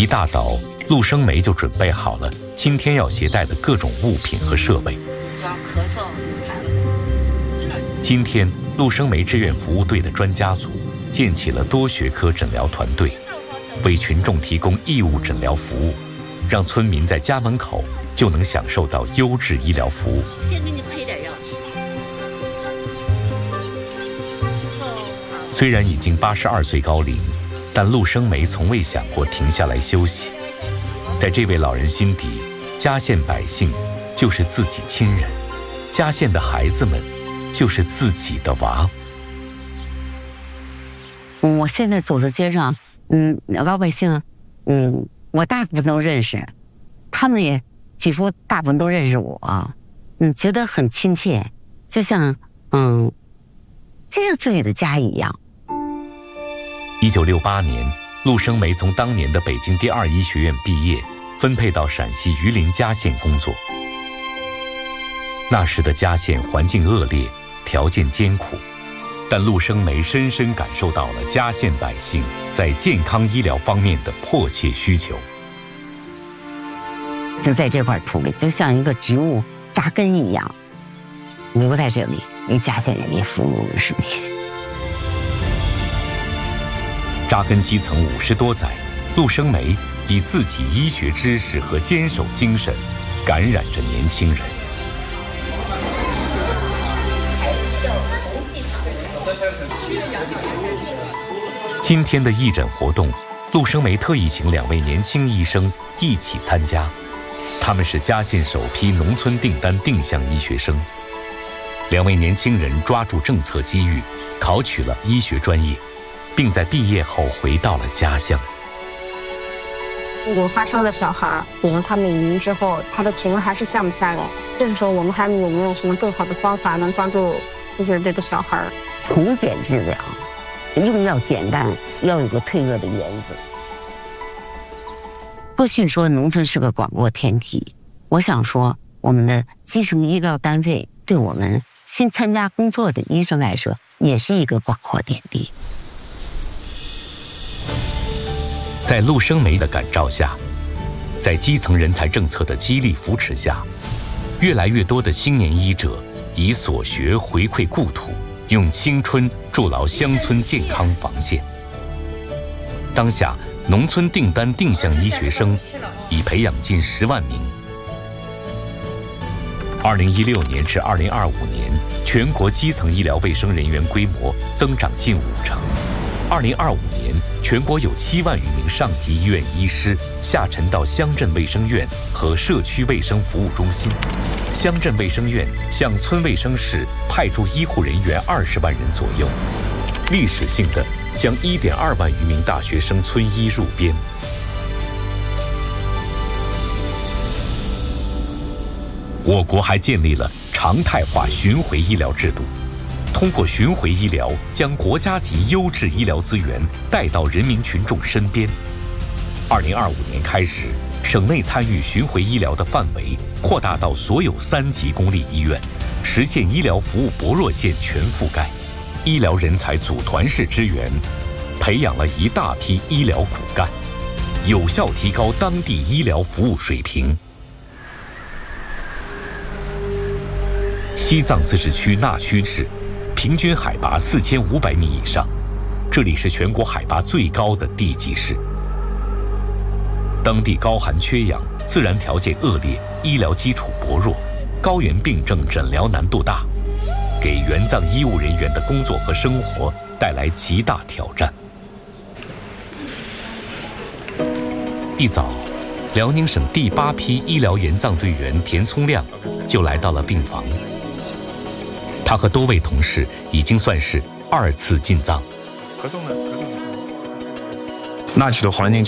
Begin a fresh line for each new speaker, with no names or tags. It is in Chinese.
一大早，陆生梅就准备好了今天要携带的各种物品和设备。今天，陆生梅志愿服务队的专家组建起了多学科诊疗团队，为群众提供义务诊疗服务，让村民在家门口就能享受到优质医疗服务。
先给你配点药。
虽然已经82岁高龄，但陆生梅从未想过停下来休息。在这位老人心底，嘉县百姓就是自己亲人，嘉县的孩子们就是自己的娃。
我现在走在街上，老百姓，我大部分都认识，他们也几乎大部分都认识我，觉得很亲切，就像自己的家一样。
1968年，陆生梅从当年的北京第2医学院毕业，分配到陕西榆林嘉县工作。那时的嘉县环境恶劣，条件艰苦，但陆生梅深深感受到了嘉县百姓在健康医疗方面的迫切需求。
就在这块土里，就像一个植物扎根一样，留在这里，为嘉县人民服务20年。
扎根基层50多载，陆生梅以自己医学知识和坚守精神，感染着年轻人。今天的义诊活动，陆生梅特意请2位年轻医生一起参加，他们是嘉县首批农村订单定向医学生。2位年轻人抓住政策机遇，考取了医学专业，并在毕业后回到了家乡。
如果发烧的小孩，比如他们移民之后，他的体温还是下不下来，这个时候我们还有没有什么更好的方法能帮助就是这个小孩？
从简治疗，用药简单，要有个退热的原则。过去说农村是个广阔天地，我想说我们的基层医疗单位对我们新参加工作的医生来说，也是一个广阔天地。
在陆生梅的感召下，在基层人才政策的激励扶持下，越来越多的青年医者以所学回馈故土，用青春筑牢乡村健康防线。当下，农村订单定向医学生已培养近10万名。2016年至2025年，全国基层医疗卫生人员规模增长近50%。2025年，全国有7万余名上级医院医师下沉到乡镇卫生院和社区卫生服务中心。乡镇卫生院向村卫生室派驻医护人员20万人左右，历史性的将1.2万余名大学生村医入编。我国还建立了常态化巡回医疗制度，通过巡回医疗，将国家级优质医疗资源带到人民群众身边。2025年开始，省内参与巡回医疗的范围扩大到所有3级公立医院，实现医疗服务薄弱县全覆盖。医疗人才组团式支援，培养了一大批医疗骨干，有效提高当地医疗服务水平。西藏自治区那曲市平均海拔4500米以上，这里是全国海拔最高的地级市。当地高寒缺氧，自然条件恶劣，医疗基础薄弱，高原病症诊疗难度大，给援藏医务人员的工作和生活带来极大挑战。一早，辽宁省第8批医疗援藏队员田聪亮就来到了病房。他和多位同事已经算是2次进藏。
那曲的环境